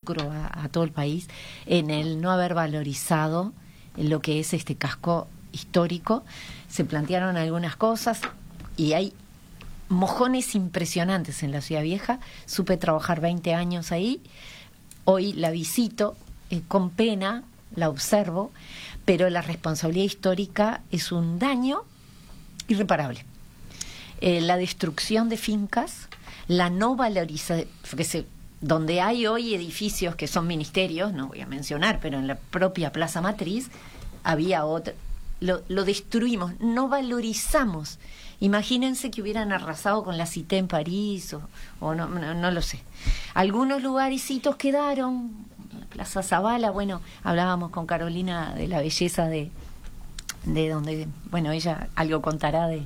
involucro a todo el país en el no haber valorizado lo que es este casco histórico. Se plantearon algunas cosas y hay mojones impresionantes en la Ciudad Vieja. Supe trabajar 20 años ahí, hoy la visito con pena, la observo, pero la responsabilidad histórica es un daño irreparable. La destrucción de fincas, la no valorización, donde hay hoy edificios que son ministerios, no voy a mencionar, pero en la propia Plaza Matriz había otro, lo destruimos, no valorizamos. Imagínense que hubieran arrasado con la Cité en París o no lo sé. Algunos lugarecitos quedaron, Plaza Zavala, bueno, hablábamos con Carolina de la belleza de donde, bueno, ella algo contará del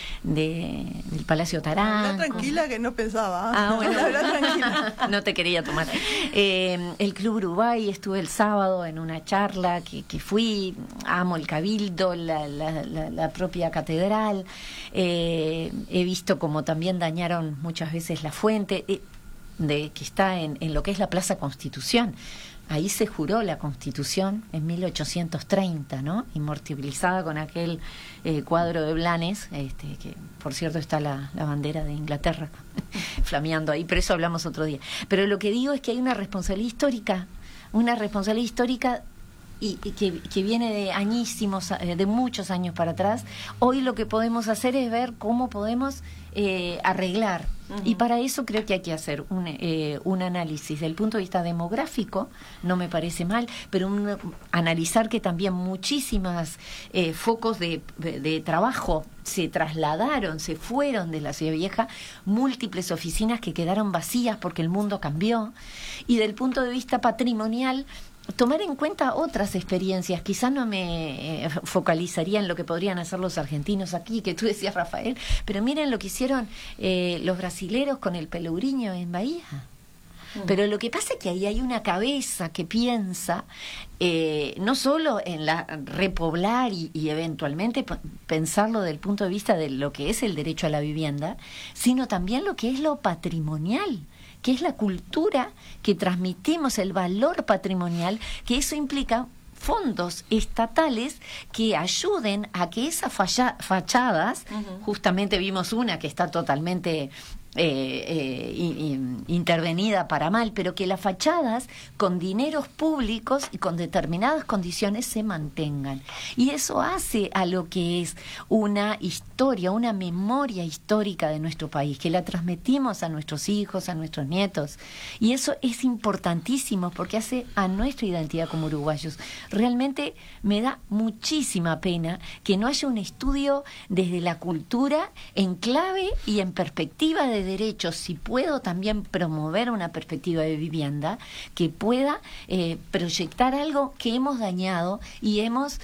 Palacio Taranco. Habla tranquila que no pensaba. Bueno. Habla tranquila. No te quería tomar. El Club Uruguay, estuve el sábado en una charla que fui, amo el Cabildo, la propia catedral. He visto como también dañaron muchas veces la fuente que está en lo que es la Plaza Constitución. Ahí se juró la Constitución en 1830, ¿no? Inmortalizada con aquel cuadro de Blanes, que por cierto está la bandera de Inglaterra flameando ahí, pero eso hablamos otro día. Pero lo que digo es que hay una responsabilidad histórica y que viene de añísimos, de muchos años para atrás. Hoy lo que podemos hacer es ver cómo podemos arreglar. Uh-huh. Y para eso creo que hay que hacer un análisis del punto de vista demográfico, no me parece mal, pero analizar que también muchísimas focos de trabajo se trasladaron, se fueron de la Ciudad Vieja, múltiples oficinas que quedaron vacías porque el mundo cambió, y del punto de vista patrimonial, tomar en cuenta otras experiencias. Quizás no me focalizaría en lo que podrían hacer los argentinos aquí, que tú decías, Rafael, pero miren lo que hicieron los brasileros con el Pelourinho en Bahía. Pero lo que pasa es que ahí hay una cabeza que piensa no solo en la repoblar y eventualmente pensarlo desde el punto de vista de lo que es el derecho a la vivienda, sino también lo que es lo patrimonial, que es la cultura que transmitimos, el valor patrimonial, que eso implica fondos estatales que ayuden a que esas fachadas, uh-huh. Justamente vimos una que está totalmente intervenida para mal, pero que las fachadas con dineros públicos y con determinadas condiciones se mantengan. Y eso hace a lo que es una historia, una memoria histórica de nuestro país, que la transmitimos a nuestros hijos, a nuestros nietos. Y eso es importantísimo porque hace a nuestra identidad como uruguayos. Realmente me da muchísima pena que no haya un estudio desde la cultura en clave y en perspectiva de derechos. Si puedo también promover una perspectiva de vivienda que pueda proyectar algo que hemos dañado y hemos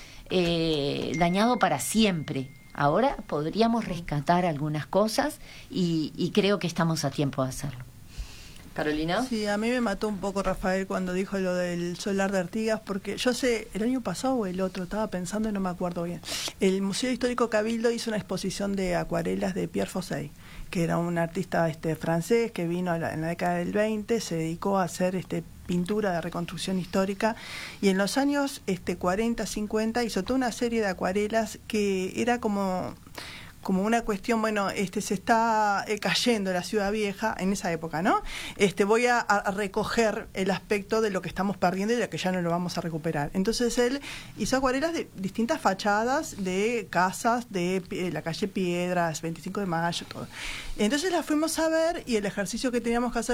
dañado para siempre. Ahora podríamos rescatar algunas cosas y creo que estamos a tiempo de hacerlo. Carolina. Sí, a mí me mató un poco Rafael cuando dijo lo del solar de Artigas, porque yo sé, el año pasado o el otro, estaba pensando y no me acuerdo bien. El Museo Histórico Cabildo hizo una exposición de acuarelas de Pierre Fosset, que era un artista francés que vino en la década del 20, se dedicó a hacer pintura de reconstrucción histórica, y en los años 40, 50 hizo toda una serie de acuarelas que era como una cuestión, bueno, se está cayendo la Ciudad Vieja en esa época, ¿no? Voy a recoger el aspecto de lo que estamos perdiendo y de lo que ya no lo vamos a recuperar. Entonces él hizo acuarelas de distintas fachadas de casas de la calle Piedras, 25 de Mayo, todo. Entonces las fuimos a ver y el ejercicio que teníamos que hacer,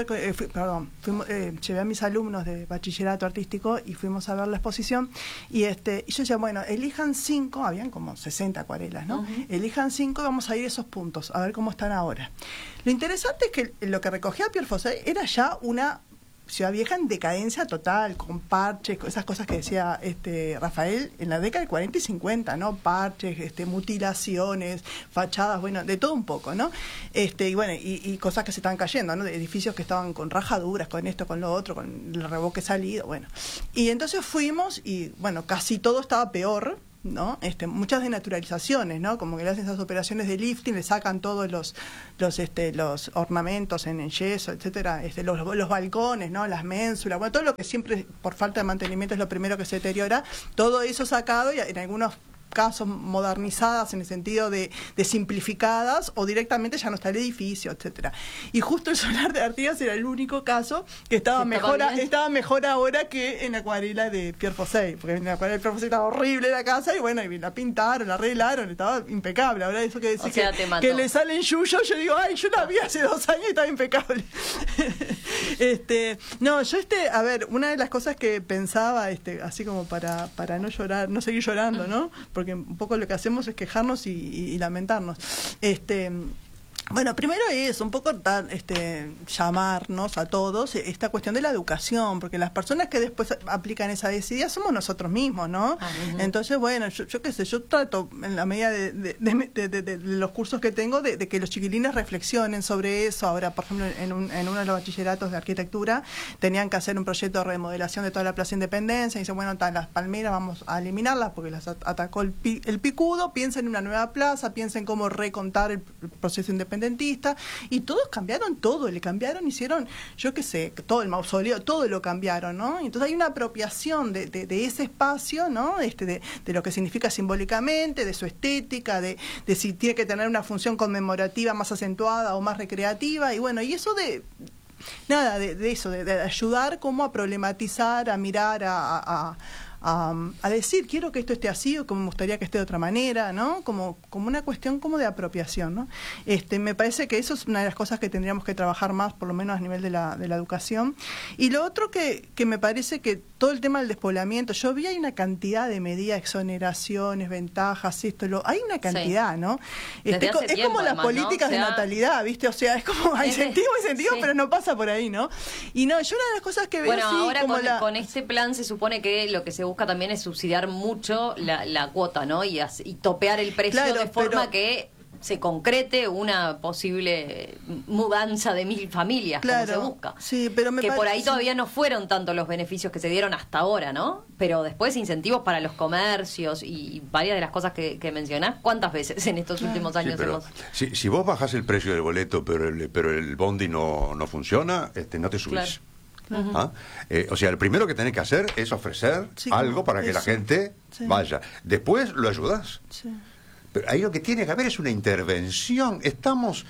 llevé a mis alumnos de bachillerato artístico y fuimos a ver la exposición y yo decía, bueno, elijan 5, habían como 60 acuarelas, ¿no? Uh-huh. Elijan 5, vamos a ir a esos puntos, a ver cómo están ahora. Lo interesante es que lo que recogía Pierre Fosset era ya una Ciudad Vieja en decadencia total, con parches, esas cosas que decía Rafael en la década del 40 y 50, ¿no? Parches, mutilaciones, fachadas, bueno, de todo un poco, ¿no? Y bueno, y cosas que se estaban cayendo, ¿no? De edificios que estaban con rajaduras, con esto, con lo otro, con el revoque salido, bueno. Y entonces fuimos y, bueno, casi todo estaba peor ¿no? Muchas denaturalizaciones, ¿no? Como que le hacen esas operaciones de lifting, le sacan todos los ornamentos en yeso, etcétera, los balcones, ¿no? Las ménsulas, bueno, todo lo que siempre por falta de mantenimiento es lo primero que se deteriora, todo eso sacado y en algunos casos modernizadas en el sentido de simplificadas, o directamente ya no está el edificio, etcétera. Y justo el solar de Artigas era el único caso que estaba mejor ahora que en la acuarela de Pierre Fosey, porque en la acuarela de Pierre Fosey estaba horrible la casa y bueno, y la pintaron, la arreglaron, estaba impecable. Ahora eso que decir que le salen yuyos, yo digo, ay, yo la vi hace 2 años y estaba impecable. No, yo a ver, una de las cosas que pensaba, así como para no llorar, no seguir llorando, ¿no? Porque un poco lo que hacemos es quejarnos y lamentarnos. Bueno, primero es un poco llamarnos a todos esta cuestión de la educación, porque las personas que después aplican esa desidia somos nosotros mismos, ¿no? Entonces, bueno, yo qué sé, yo trato en la medida de los cursos que tengo de que los chiquilines reflexionen sobre eso. Ahora, por ejemplo, en uno de los bachilleratos de arquitectura tenían que hacer un proyecto de remodelación de toda la Plaza Independencia y dicen, bueno, las palmeras vamos a eliminarlas porque las atacó el picudo, piensen en una nueva plaza, piensen cómo recontar el proceso independiente, y todos cambiaron todo, le cambiaron, hicieron, yo qué sé, todo el mausoleo, todo lo cambiaron, ¿no? Entonces hay una apropiación de ese espacio, ¿no? De lo que significa simbólicamente, de su estética, de si tiene que tener una función conmemorativa más acentuada o más recreativa, y bueno, y eso de eso, de ayudar como a problematizar, a mirar, a decir, quiero que esto esté así o como me gustaría que esté de otra manera, ¿no? Como una cuestión como de apropiación, ¿no? Me parece que eso es una de las cosas que tendríamos que trabajar más, por lo menos a nivel de la educación. Y lo otro que me parece que todo el tema del despoblamiento, yo vi hay una cantidad de medidas, exoneraciones, ventajas, hay una cantidad, sí, ¿no? Es como las políticas de natalidad, ¿viste? O sea, es como incentivo, sí, pero no pasa por ahí, ¿no? Y no, yo una de las cosas que veo ahora con este plan se supone que lo que se busca también es subsidiar mucho la cuota, ¿no? Y topear el precio, claro, de forma que se concrete una posible mudanza de 1000 familias, claro, como se busca. Sí, pero que por ahí todavía no fueron tanto los beneficios que se dieron hasta ahora, ¿no? Pero después incentivos para los comercios y varias de las cosas que mencionás, ¿cuántas veces en estos últimos años hemos...? Si vos bajás el precio del boleto, pero el bondi no funciona, no te subís. Claro. ¿Ah? O sea, lo primero que tenés que hacer es ofrecer algo para que la gente vaya. Después lo ayudás. Sí. Pero ahí lo que tiene que haber es una intervención. Estamos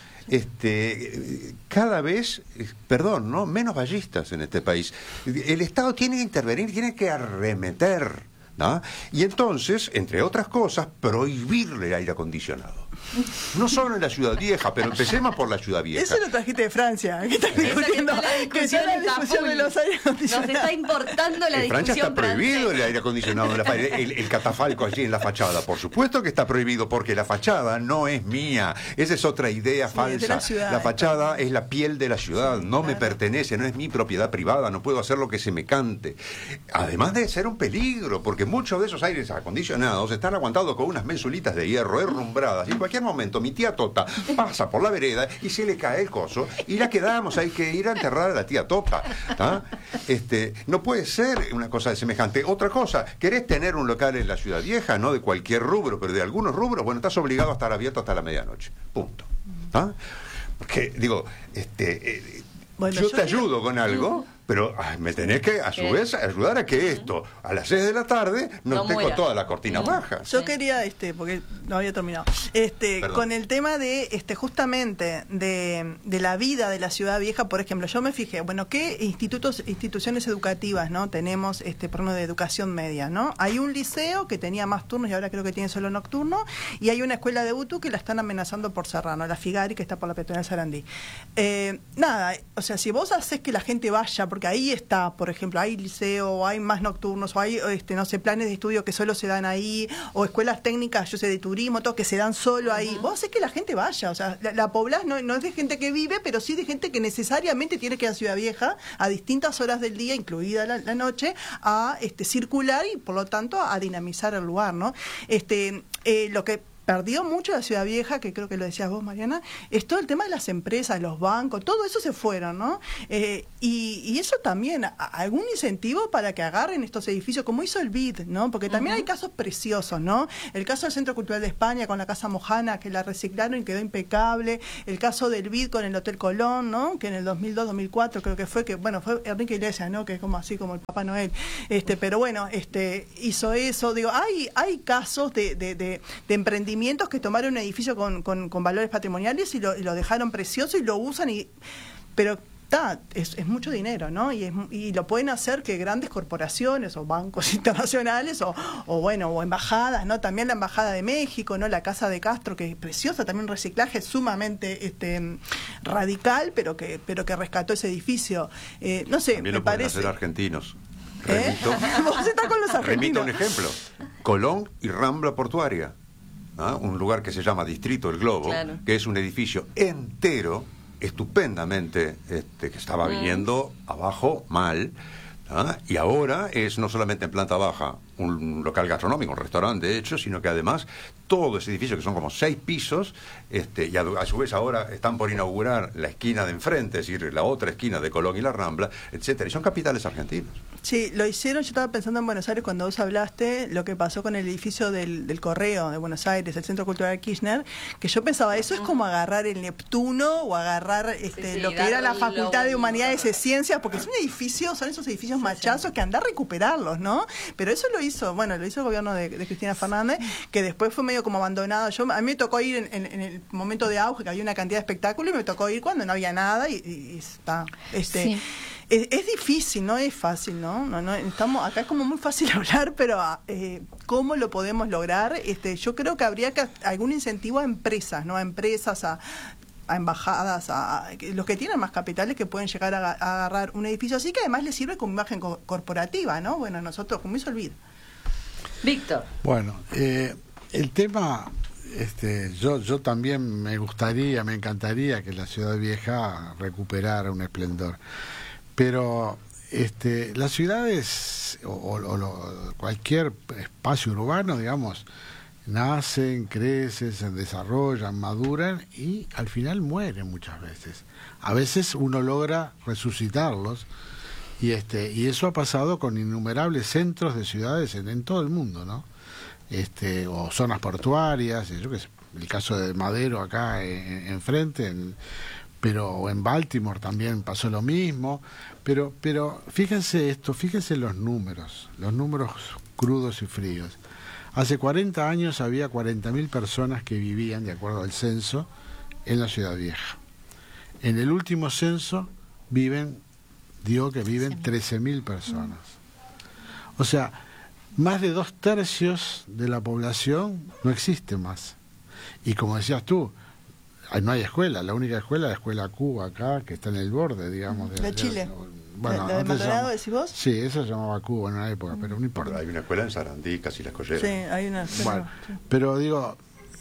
cada vez, ¿no? Menos ballistas en este país. El Estado tiene que intervenir, tiene que arremeter, ¿no? Y entonces, entre otras cosas, prohibirle el aire acondicionado. No solo en la ciudad vieja, pero empecemos por la ciudad vieja. Eso lo trajiste de Francia, que están discutiendo, que está la discusión de los aires acondicionados. Nos está importando la discusión. En Francia está prohibido el aire acondicionado, el catafalco allí en la fachada. Por supuesto que está prohibido, porque la fachada no es mía. Esa es otra idea falsa. La fachada es la piel de la ciudad, no me pertenece, no es mi propiedad privada, no puedo hacer lo que se me cante. Además de ser un peligro, porque muchos de esos aires acondicionados están aguantados con unas mensulitas de hierro herrumbradas, y en cualquier momento mi tía Tota pasa por la vereda y se le cae el coso y la quedamos, hay que ir a enterrar a la tía Tota, ¿tá? No puede ser una cosa semejante. Otra cosa, querés tener un local en la ciudad vieja, no de cualquier rubro, pero de algunos rubros, bueno, estás obligado a estar abierto hasta la medianoche, punto. ¿Ah? Porque digo, bueno, yo te ayudo con algo, pero me tenés que, a su vez, ayudar a que esto, a las 6 de la tarde, no esté con todas las cortinas bajas. Yo quería, porque no había terminado, con el tema de, justamente, de la vida de la ciudad vieja, por ejemplo, yo me fijé, bueno, ¿qué instituciones educativas, ¿no? Tenemos, por ejemplo, de educación media, ¿no? Hay un liceo que tenía más turnos y ahora creo que tiene solo nocturno, y hay una escuela de UTU que la están amenazando por cerrar, ¿no? La Figari, que está por la Peatonal Sarandí. Nada, o sea, si vos haces que la gente vaya, porque ahí está, por ejemplo, hay liceo, o hay más nocturnos, o hay, no sé, planes de estudio que solo se dan ahí, o escuelas técnicas, yo sé, de turismo, todo, que se dan solo ahí. Vos haces que la gente vaya, o sea, la poblás no es de gente que vive, pero sí de gente que necesariamente tiene que ir a Ciudad Vieja a distintas horas del día, incluida la noche, a circular y, por lo tanto, a dinamizar el lugar, ¿no? Lo que perdió mucho la Ciudad Vieja, que creo que lo decías vos, Mariana, es todo el tema de las empresas, los bancos, todo eso se fueron, ¿no? Y eso también, algún incentivo para que agarren estos edificios, como hizo el BID, ¿no? Porque también hay casos preciosos, ¿no? El caso del Centro Cultural de España con la Casa Mojana, que la reciclaron y quedó impecable. El caso del BID con el Hotel Colón, ¿no? Que en el 2002-2004 creo que fue, fue Enrique Iglesias, ¿no? Que es como así como el Papá Noel. Pero bueno, hizo eso. Digo, hay casos de emprendimientos que tomaron un edificio con valores patrimoniales y lo dejaron precioso y lo usan, pero es mucho dinero, ¿no? Y lo pueden hacer que grandes corporaciones o bancos internacionales o embajadas, ¿no? También la Embajada de México, ¿no? La Casa de Castro, que es preciosa, también un reciclaje sumamente radical, pero que rescató ese edificio. No sé, también me lo parece. Pueden hacer argentinos. Vos estás con los argentinos. Remito un ejemplo. Colón y Rambla Portuaria. Un lugar que se llama Distrito del Globo, claro, que es un edificio entero, estupendamente, que estaba viniendo abajo mal, y ahora es no solamente en planta baja un local gastronómico, un restaurante de hecho, sino que además todo ese edificio, que son como 6 pisos, y a su vez ahora están por inaugurar la esquina de enfrente, es decir, la otra esquina de Colón y la Rambla, etcétera, y son capitales argentinos. Sí, lo hicieron. Yo estaba pensando en Buenos Aires cuando vos hablaste, lo que pasó con el edificio del Correo de Buenos Aires, el Centro Cultural Kirchner, que yo pensaba, eso es como agarrar el Neptuno o agarrar lo que era la Facultad de Humanidades y Ciencias, porque es un edificio, son esos edificios machazos que anda a recuperarlos, ¿no? Pero eso lo hizo el gobierno de Cristina Fernández, que después fue medio como abandonado. A mí me tocó ir en el momento de auge, que había una cantidad de espectáculos, y me tocó ir cuando no había nada y está. Sí. Es difícil, no es fácil, ¿no? Acá es como muy fácil hablar, pero ¿cómo lo podemos lograr? Yo creo que habría algún incentivo a empresas, ¿no? A empresas, a embajadas, a los que tienen más capitales, que pueden llegar a agarrar un edificio así, que además les sirve como imagen corporativa, ¿no? Bueno, nosotros, como hizo el BID. Víctor. Bueno, el tema, yo también me encantaría que la Ciudad Vieja recuperara un esplendor. Pero las ciudades cualquier espacio urbano, digamos, nacen, crecen, se desarrollan, maduran y al final mueren muchas veces. A veces uno logra resucitarlos y eso ha pasado con innumerables centros de ciudades en todo el mundo, ¿no? O zonas portuarias, yo qué sé, el caso de Madero acá enfrente, pero en Baltimore también pasó lo mismo, pero fíjense los números crudos y fríos. Hace 40 años había 40.000 personas que vivían, de acuerdo al censo, en la Ciudad Vieja. En el último censo viven 13.000 personas. O sea, más de 2/3 de la población no existe más. Y como decías tú, no hay escuela, la única escuela es la escuela Cuba acá, que está en el borde, digamos. De Chile. Bueno, ¿La de Maldonado decís vos? Sí, esa se llamaba Cuba en una época, pero no importa. Pero hay una escuela en Sarandí, casi Las Colleras. Sí, hay una. Bueno, pero digo,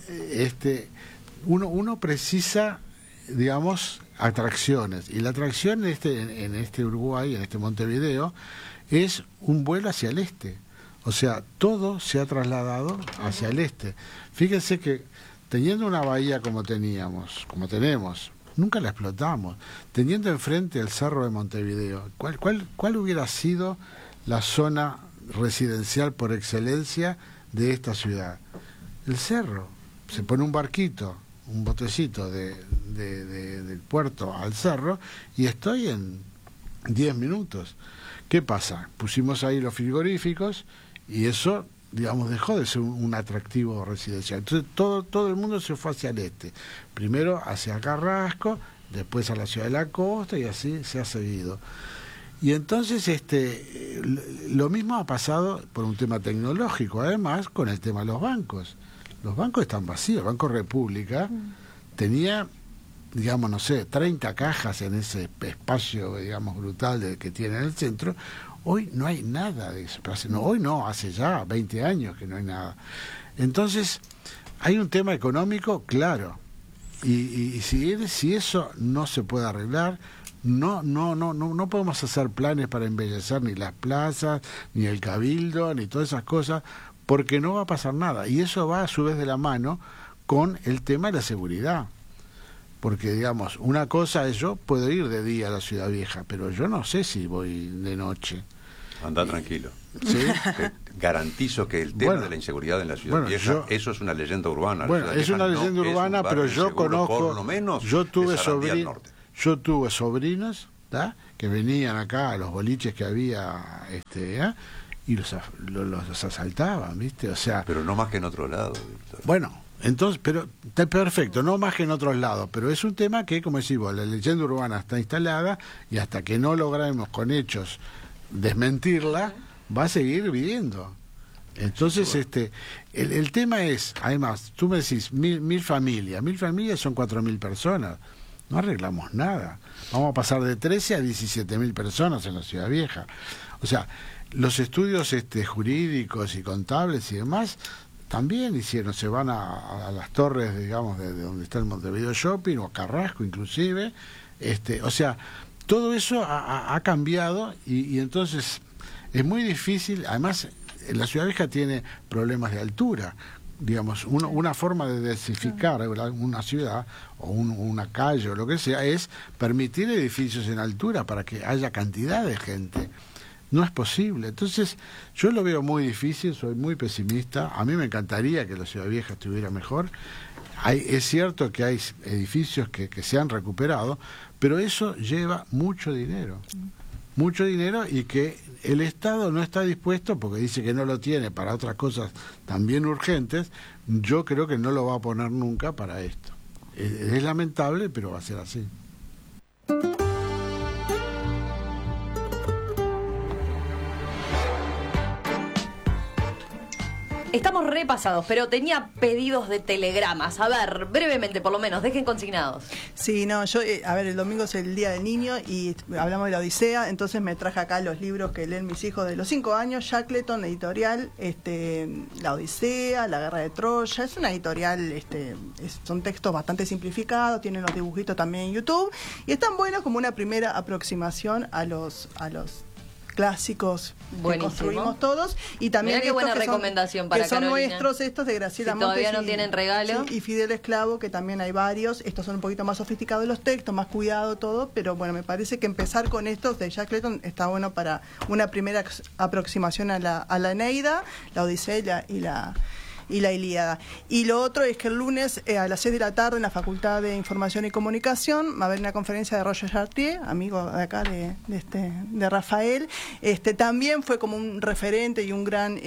uno precisa, digamos, atracciones. Y la atracción en este Uruguay, en este Montevideo, es un vuelo hacia el este. O sea, todo se ha trasladado hacia el este. Fíjense que teniendo una bahía como tenemos, nunca la explotamos. Teniendo enfrente el Cerro de Montevideo, ¿cuál hubiera sido la zona residencial por excelencia de esta ciudad? El cerro. Se pone un barquito, un botecito del puerto al cerro y estoy en 10 minutos. ¿Qué pasa? Pusimos ahí los frigoríficos y eso, digamos, dejó de ser un atractivo residencial. Entonces todo el mundo se fue hacia el este. Primero hacia Carrasco, después a la ciudad de la costa y así se ha seguido. Y entonces lo mismo ha pasado por un tema tecnológico, además con el tema de los bancos. Los bancos están vacíos. El Banco República tenía, digamos, no sé, 30 cajas en ese espacio, digamos, brutal que tiene en el centro. Hoy no hay nada de eso. Hoy no, hace ya 20 años que no hay nada. Entonces, hay un tema económico, claro. Y si eso no se puede arreglar, no podemos hacer planes para embellecer ni las plazas, ni el cabildo, ni todas esas cosas, porque no va a pasar nada. Y eso va a su vez de la mano con el tema de la seguridad. Porque, digamos, una cosa es, yo puedo ir de día a la Ciudad Vieja, pero yo no sé si voy de noche. Anda tranquilo. ¿Sí? Garantizo que el tema de la inseguridad en la Ciudad Vieja, eso es una leyenda urbana. Bueno, es una leyenda urbana, pero yo conozco, por lo menos, yo tuve sobrinos, ¿tá?, que venían acá a los boliches que había, y los asaltaban, ¿viste? O sea, pero no más que en otro lado, Víctor. Bueno, entonces, pero está perfecto, no más que en otros lados, pero es un tema que, como decís vos, la leyenda urbana está instalada y hasta que no logremos con hechos desmentirla, va a seguir viviendo. Entonces, el tema es, además, tú me decís, mil familias son 4.000 personas, no arreglamos nada. Vamos a pasar de 13 a 17.000 personas en la Ciudad Vieja. O sea, los estudios jurídicos y contables y demás también hicieron, se van a las torres, digamos, de donde está el Montevideo Shopping, o a Carrasco inclusive, o sea, todo eso ha cambiado y entonces es muy difícil. Además, la Ciudad Vieja tiene problemas de altura. Digamos, una forma de densificar una ciudad o una calle o lo que sea es permitir edificios en altura para que haya cantidad de gente. No es posible. Entonces, yo lo veo muy difícil, soy muy pesimista. A mí me encantaría que la Ciudad Vieja estuviera mejor. Es cierto que hay edificios que se han recuperado, pero eso lleva mucho dinero y que el Estado no está dispuesto, porque dice que no lo tiene para otras cosas también urgentes. Yo creo que no lo va a poner nunca para esto. Es lamentable, pero va a ser así. Estamos repasados, pero tenía pedidos de telegramas. A ver, brevemente, por lo menos, dejen consignados. Sí, no, yo, a ver, el domingo es el Día del Niño y hablamos de la Odisea, entonces me traje acá los libros que leen mis hijos de los 5 años, Shackleton, editorial, la Odisea, la Guerra de Troya. Es una editorial, son textos bastante simplificados, tienen los dibujitos también en YouTube y están buenos como una primera aproximación a los clásicos que construimos todos, y también qué buena recomendación para que son Carolina. Nuestros estos de Graciela Montes, todavía no tienen regalo, y Fidel Esclavo, que también hay varios. Estos son un poquito más sofisticados los textos, más cuidado todo, pero bueno, me parece que empezar con estos de Shackleton está bueno para una primera aproximación a la Eneida, la Odisea y la Ilíada. Y lo otro es que el lunes a las 6 de la tarde en la Facultad de Información y Comunicación va a haber una conferencia de Roger Chartier, amigo de acá de Rafael. También fue como un referente y un gran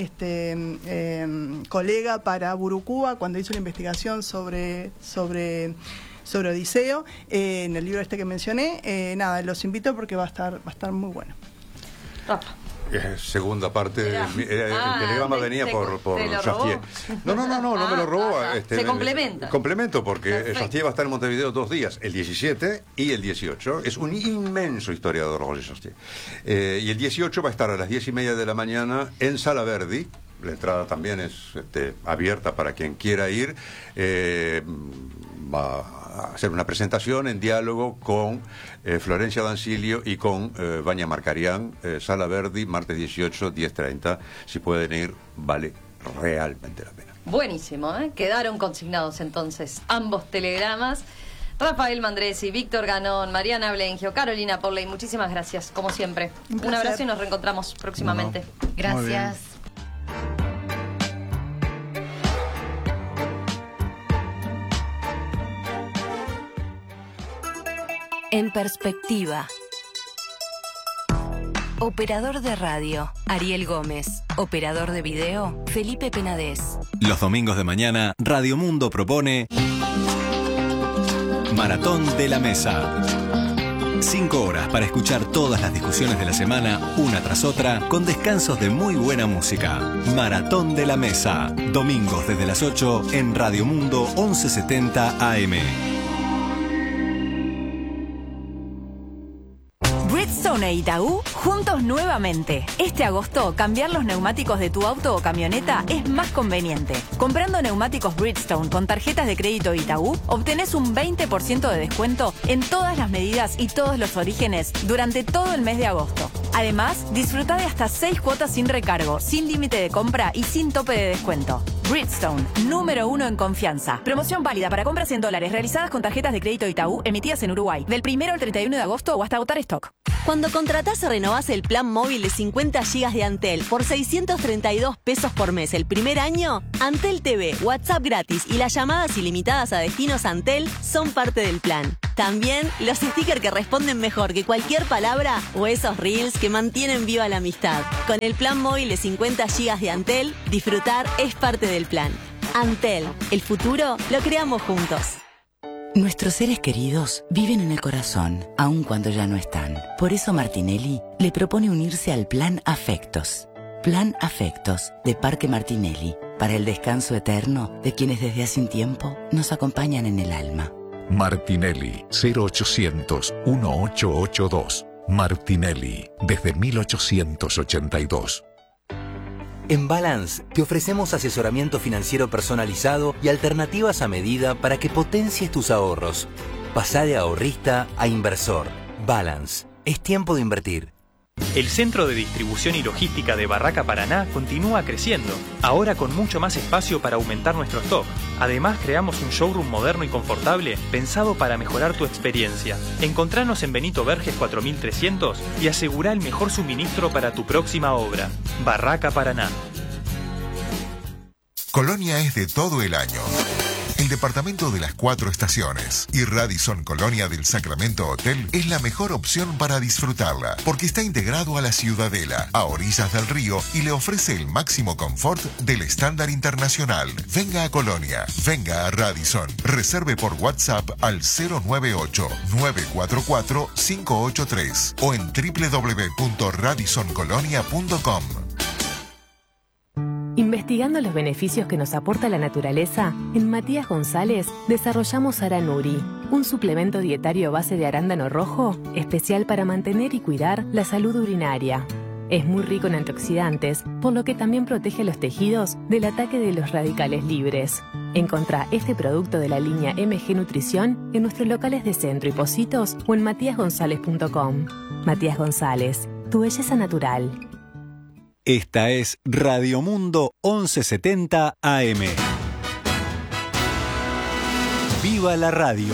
colega para Burucúa cuando hizo una investigación sobre Odiseo, en el libro que mencioné. Nada, los invito porque va a estar muy bueno. Rafa. Segunda parte, el telegrama venía por Chartier. No me lo robó. Se complementa. Complemento, porque Chartier va a estar en Montevideo 2 días, el 17 y el 18. Es un inmenso historiador, Roger Chartier. Y el 18 va a estar a las 10:30 de la mañana en Sala Verdi. La entrada también es abierta para quien quiera ir. Va a hacer una presentación en diálogo con Florencia D'Ancilio y con Vania Marcarián, Sala Verdi, martes 18, 10:30. Si pueden ir, vale realmente la pena. Buenísimo, quedaron consignados entonces ambos telegramas. Rafael Mandresi, Víctor Ganón, Mariana Blengio, Carolina Porley, muchísimas gracias, como siempre. Un abrazo y nos reencontramos próximamente. Gracias. En perspectiva. Operador de radio, Ariel Gómez. Operador de video, Felipe Penadez. Los domingos de mañana, Radio Mundo propone Maratón de la Mesa. 5 horas para escuchar todas las discusiones de la semana, una tras otra, con descansos de muy buena música. Maratón de la Mesa. Domingos desde las 8 en Radio Mundo 1170 AM. Bridgestone e Itaú, juntos nuevamente. Este agosto, cambiar los neumáticos de tu auto o camioneta es más conveniente. Comprando neumáticos Bridgestone con tarjetas de crédito Itaú, obtenés un 20% de descuento en todas las medidas y todos los orígenes durante todo el mes de agosto. Además, disfruta de hasta 6 cuotas sin recargo, sin límite de compra y sin tope de descuento. Bridgestone, número 1 en confianza. Promoción válida para compras en dólares realizadas con tarjetas de crédito Itaú emitidas en Uruguay, del 1 al 31 de agosto o hasta agotar stock. Cuando contratás o renovás el plan móvil de 50 GB de Antel por 632 pesos por mes el primer año, Antel TV, WhatsApp gratis y las llamadas ilimitadas a destinos Antel son parte del plan. También los stickers que responden mejor que cualquier palabra o esos reels que mantienen viva la amistad. Con el plan móvil de 50 GB de Antel, disfrutar es parte del plan. Antel, el futuro lo creamos juntos. Nuestros seres queridos viven en el corazón, aun cuando ya no están. Por eso Martinelli le propone unirse al Plan Afectos. Plan Afectos de Parque Martinelli, para el descanso eterno de quienes desde hace un tiempo nos acompañan en el alma. Martinelli, 0800-1882. Martinelli, desde 1882. En Balance te ofrecemos asesoramiento financiero personalizado y alternativas a medida para que potencies tus ahorros. Pasá de ahorrista a inversor. Balance. Es tiempo de invertir. El Centro de Distribución y Logística de Barraca Paraná continúa creciendo, ahora con mucho más espacio para aumentar nuestro stock. Además, creamos un showroom moderno y confortable pensado para mejorar tu experiencia. Encontranos en Benito Verges 4300 y asegura el mejor suministro para tu próxima obra. Barraca Paraná. Colonia es de todo el año. El departamento de las 4 estaciones y Radisson Colonia del Sacramento Hotel es la mejor opción para disfrutarla, porque está integrado a la Ciudadela, a orillas del río, y le ofrece el máximo confort del estándar internacional. Venga a Colonia, venga a Radisson. Reserve por WhatsApp al 098-944-583 o en www.radissoncolonia.com. Investigando los beneficios que nos aporta la naturaleza, en Matías González desarrollamos Aranuri, un suplemento dietario base de arándano rojo, especial para mantener y cuidar la salud urinaria. Es muy rico en antioxidantes, por lo que también protege los tejidos del ataque de los radicales libres. Encontrá este producto de la línea MG Nutrición en nuestros locales de Centro y Pocitos o en matiasgonzalez.com. Matías González, tu belleza natural. Esta es Radio Mundo 1170 AM. ¡Viva la radio!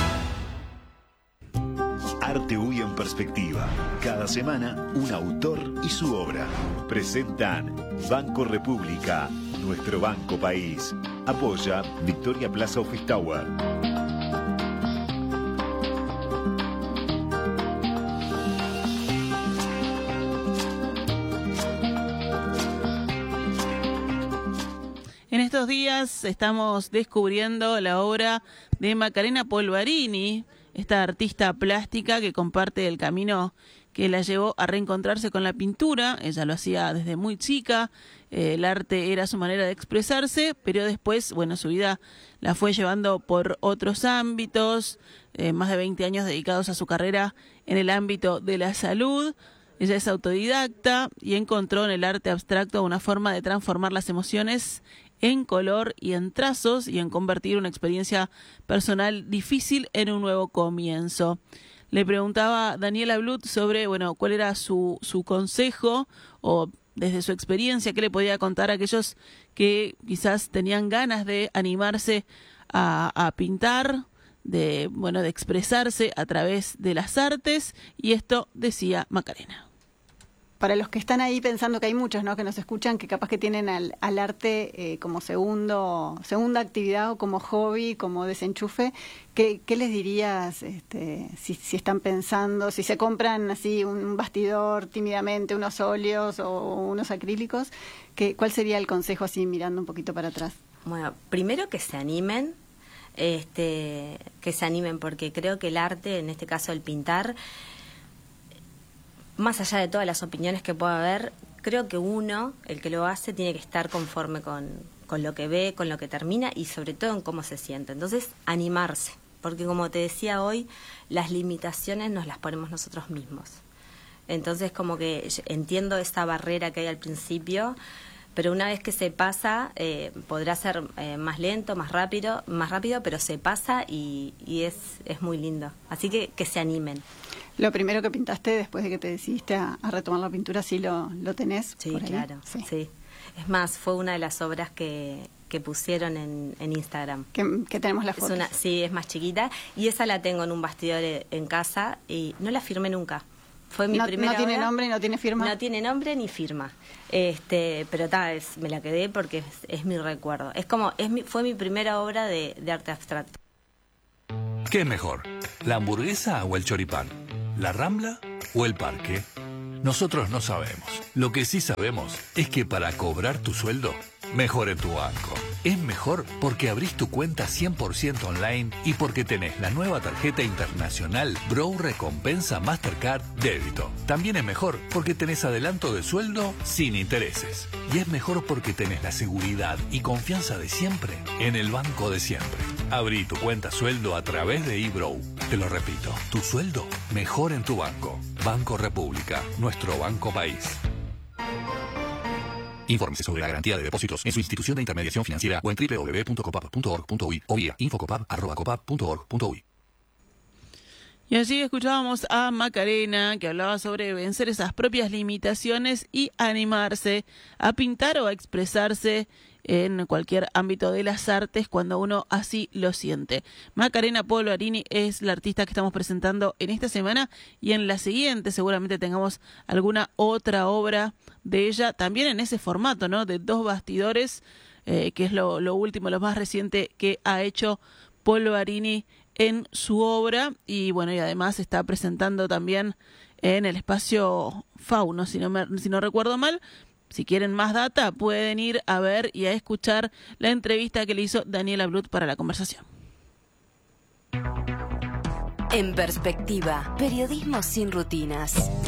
Arte UI en perspectiva. Cada semana, un autor y su obra. Presentan Banco República, nuestro banco país. Apoya Victoria Plaza Office Tower. En estos días estamos descubriendo la obra de Macarena Polvarini, esta artista plástica que comparte el camino que la llevó a reencontrarse con la pintura. Ella lo hacía desde muy chica, el arte era su manera de expresarse, pero después, bueno, su vida la fue llevando por otros ámbitos, más de 20 años dedicados a su carrera en el ámbito de la salud. Ella es autodidacta y encontró en el arte abstracto una forma de transformar las emociones en color y en trazos y en convertir una experiencia personal difícil en un nuevo comienzo. Le preguntaba Daniela Blut sobre, bueno, cuál era su consejo o desde su experiencia, qué le podía contar a aquellos que quizás tenían ganas de animarse a pintar, de expresarse a través de las artes, y esto decía Macarena. Para los que están ahí pensando que hay muchos, ¿no?, que nos escuchan, que capaz que tienen al arte como segunda actividad o como hobby, como desenchufe, ¿qué les dirías si están pensando, si se compran así un bastidor tímidamente, unos óleos o unos acrílicos? ¿Cuál sería el consejo así mirando un poquito para atrás? Bueno, primero que se animen, porque creo que el arte, en este caso el pintar, más allá de todas las opiniones que pueda haber, creo que uno, el que lo hace, tiene que estar conforme con lo que ve, con lo que termina y sobre todo en cómo se siente. Entonces, animarse, porque como te decía hoy, las limitaciones nos las ponemos nosotros mismos. Entonces como que entiendo esa barrera que hay al principio, pero una vez que se pasa, podrá ser más lento, más rápido, pero se pasa y es muy lindo. Así que se animen. Lo primero que pintaste después de que te decidiste a retomar la pintura, ¿sí lo tenés? Sí, por ahí? Claro, sí. Es más, fue una de las obras que pusieron en Instagram. Que tenemos la foto. Sí, es más chiquita, y esa la tengo en un bastidor en casa y no la firmé nunca. Fue mi primera ¿No tiene obra. nombre y no tiene firma? No tiene nombre ni firma. Pero me la quedé porque es mi recuerdo. Fue mi primera obra de arte abstracto. ¿Qué es mejor? ¿La hamburguesa o el choripán? ¿La Rambla o el parque? Nosotros no sabemos. Lo que sí sabemos es que para cobrar tu sueldo, mejor en tu banco. Es mejor porque abrís tu cuenta 100% online y porque tenés la nueva tarjeta internacional Brow Recompensa Mastercard Débito. También es mejor porque tenés adelanto de sueldo sin intereses. Y es mejor porque tenés la seguridad y confianza de siempre en el banco de siempre. Abrí tu cuenta sueldo a través de eBrow. Te lo repito, tu sueldo mejor en tu banco. Banco República, nuestro banco país. Infórmese sobre la garantía de depósitos en su institución de intermediación financiera o en www.copap.org.uy o vía infocopap@copap.org.uy. Y allí escuchábamos a Macarena, que hablaba sobre vencer esas propias limitaciones y animarse a pintar o a expresarse en cualquier ámbito de las artes cuando uno así lo siente. Macarena Polvarini es la artista que estamos presentando en esta semana, y en la siguiente seguramente tengamos alguna otra obra de ella, también en ese formato, ¿no? De 2 bastidores, que es lo último, lo más reciente que ha hecho Polvarini en su obra. Y bueno, y además está presentando también en el espacio Fauno, si no recuerdo mal. Si quieren más data, pueden ir a ver y a escuchar la entrevista que le hizo Daniela Blut para La Conversación. En perspectiva, periodismo sin rutinas.